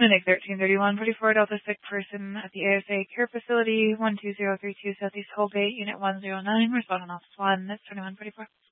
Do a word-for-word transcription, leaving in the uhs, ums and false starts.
Clinic thirteen thirty-one forty-four Delta, sick person at the A S A Care Facility, one two zero three two Southeast Holgate, Unit one zero nine, respondent office one, that's twenty-one forty-four.